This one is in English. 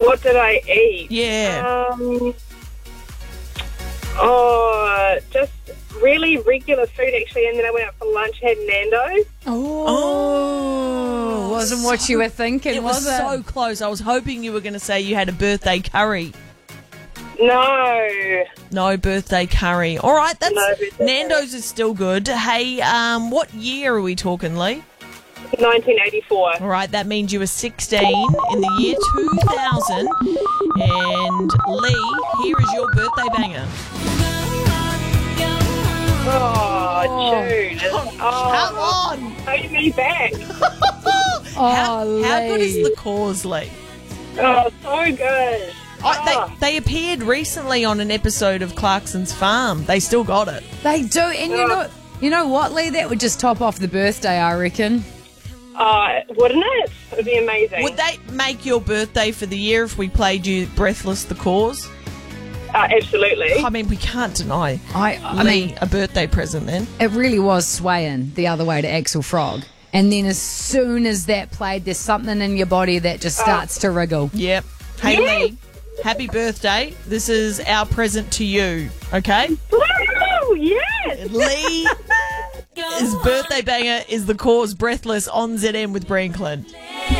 What did I eat? Yeah. Just really regular food, actually, and then I went out for lunch, had Nando's. Oh, wasn't what you were thinking, It was was it? so close. I was hoping you were going to say you had a birthday curry. No. No birthday curry. All right, that's No birthday Nando's is still good. Hey, what year are we talking, Lee? 1984. All right, that means you were 16 in the year 2000. And Lee, here is your birthday banger. Oh, June. Come on! Take me back. How good is Lee. the cause, Lee? Oh, so good. They appeared recently on an episode of Clarkson's Farm. They still got it. They do, and you know what, Lee? That would just top off the birthday, I reckon. Wouldn't it? It would be amazing. Would they make your birthday for the year if we played you Breathless the Cause? Absolutely. I mean, we can't deny I Lee mean, a birthday present then. it really was swaying the other way to Axel Frog. And then as soon as that played, there's something in your body that just starts to wriggle. Yep. Hey, Yes. Lee, happy birthday. This is our present to you, okay? Woo! Yes! Lee, his birthday banger is The Cause Breathless on ZM with Brian Clint.